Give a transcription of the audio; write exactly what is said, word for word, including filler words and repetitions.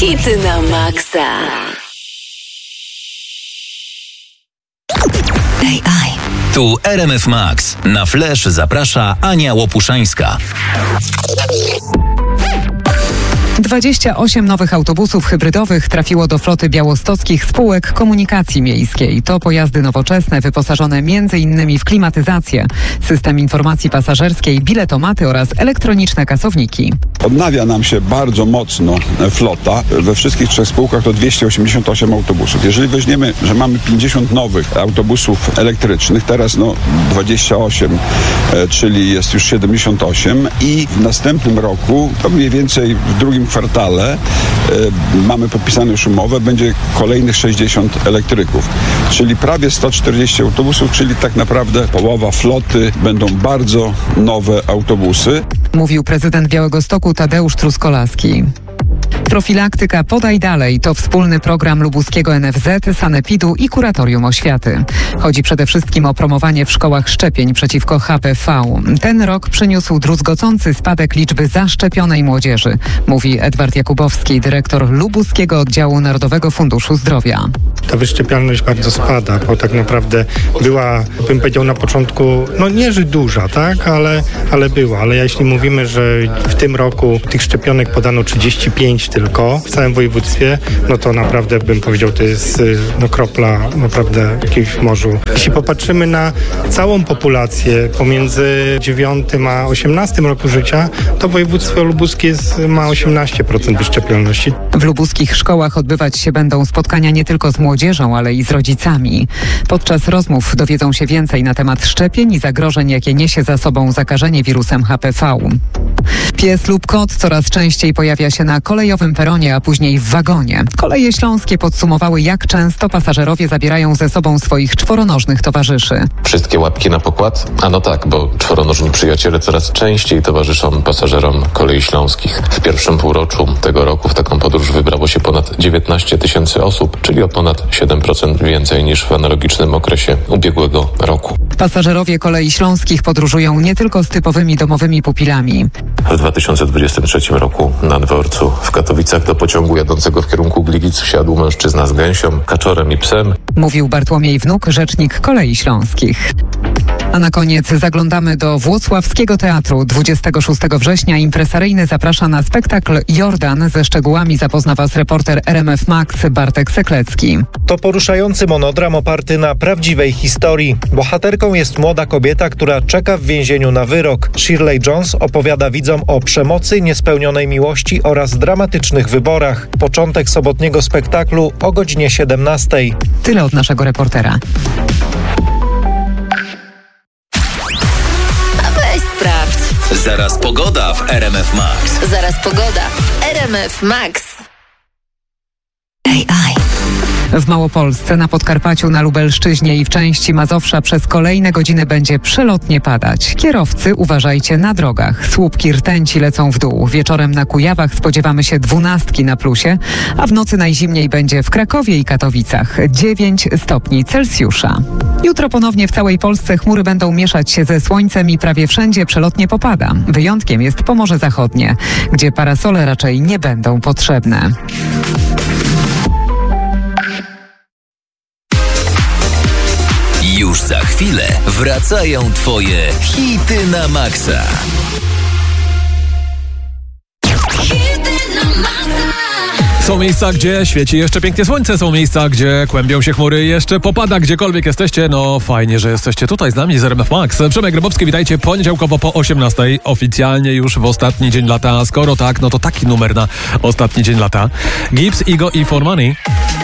Hity na maksa. A I. Tu R M F Max. Na Flash zaprasza Ania Łopuszańska. dwadzieścia osiem nowych autobusów hybrydowych trafiło do floty białostockich spółek komunikacji miejskiej. To pojazdy nowoczesne, wyposażone między innymi w klimatyzację, system informacji pasażerskiej, biletomaty oraz elektroniczne kasowniki. Odnawia nam się bardzo mocno flota. We wszystkich trzech spółkach to dwieście osiemdziesiąt osiem autobusów. Jeżeli weźmiemy, że mamy pięćdziesiąt nowych autobusów elektrycznych, teraz no dwadzieścia osiem, czyli jest już siedemdziesiąt osiem i w następnym roku, to mniej więcej w drugim kwartale e, mamy podpisane już umowę, będzie kolejnych sześćdziesiąt elektryków, czyli prawie sto czterdzieści autobusów, czyli tak naprawdę połowa floty będą bardzo nowe autobusy. Mówił prezydent Białegostoku Tadeusz Truskolaski. Profilaktyka Podaj Dalej to wspólny program lubuskiego N F Z, Sanepidu i Kuratorium Oświaty. Chodzi przede wszystkim o promowanie w szkołach szczepień przeciwko H P V. Ten rok przyniósł druzgocący spadek liczby zaszczepionej młodzieży, mówi Edward Jakubowski, dyrektor lubuskiego oddziału Narodowego Funduszu Zdrowia. Ta wyszczepialność bardzo spada, bo tak naprawdę była, bym powiedział na początku, no nie, że duża, tak, ale, ale była. Ale jeśli mówimy, że w tym roku tych szczepionek podano trzydzieści pięć tylko w całym województwie, no to naprawdę bym powiedział, to jest no, kropla naprawdę w morzu. Jeśli popatrzymy na całą populację pomiędzy dziewiątym a osiemnastym roku życia, to województwo lubuskie jest, ma osiemnaście procent wyszczepialności. W lubuskich szkołach odbywać się będą spotkania nie tylko z młodzieżą, ale i z rodzicami. Podczas rozmów dowiedzą się więcej na temat szczepień i zagrożeń, jakie niesie za sobą zakażenie wirusem H P V. Pies lub kot coraz częściej pojawia się na kolejowym peronie, a później w wagonie. Koleje śląskie podsumowały, jak często pasażerowie zabierają ze sobą swoich czworonożnych towarzyszy. Wszystkie łapki na pokład? A no tak, bo czworonożni przyjaciele coraz częściej towarzyszą pasażerom kolei śląskich. W pierwszym półroczu tego roku w taką podróż wybrało się ponad dziewiętnaście tysięcy osób, czyli o ponad siedem procent więcej niż w analogicznym okresie ubiegłego roku. Pasażerowie kolei śląskich podróżują nie tylko z typowymi domowymi pupilami. W dwa tysiące dwudziestym trzecim roku na dworcu w Katowicach do pociągu jadącego w kierunku Gliwic wsiadł mężczyzna z gęsią, kaczorem i psem. Mówił Bartłomiej Wnuk, rzecznik kolei śląskich. A na koniec zaglądamy do Włocławskiego Teatru. dwudziestego szóstego września impresaryjny zaprasza na spektakl Jordan. Ze szczegółami zapozna Was reporter R M F Max Bartek Seklecki. To poruszający monodram oparty na prawdziwej historii. Bohaterką jest młoda kobieta, która czeka w więzieniu na wyrok. Shirley Jones opowiada widzom o przemocy, niespełnionej miłości oraz dramatycznych wyborach. Początek sobotniego spektaklu o godzinie siedemnastej. Tyle od naszego reportera. Sprawdź. Zaraz pogoda w R M F Max. Zaraz pogoda w R M F Max. A I. W Małopolsce, na Podkarpaciu, na Lubelszczyźnie i w części Mazowsza przez kolejne godziny będzie przelotnie padać. Kierowcy, uważajcie na drogach. Słupki rtęci lecą w dół. Wieczorem na Kujawach spodziewamy się dwunastki na plusie, a w nocy najzimniej będzie w Krakowie i Katowicach. dziewięć stopni Celsjusza. Jutro ponownie w całej Polsce chmury będą mieszać się ze słońcem i prawie wszędzie przelotnie popada. Wyjątkiem jest Pomorze Zachodnie, gdzie parasole raczej nie będą potrzebne. Już za chwilę wracają Twoje hity na maksa. Są miejsca, gdzie świeci jeszcze pięknie słońce, są miejsca, gdzie kłębią się chmury i jeszcze popada. Gdziekolwiek jesteście, no fajnie, że jesteście tutaj z nami z R M F Max. Przemek Grabowski, witajcie poniedziałkowo po osiemnastej, oficjalnie już w ostatni dzień lata. Skoro tak, no to taki numer na ostatni dzień lata. Gibbs, Ego i For Money.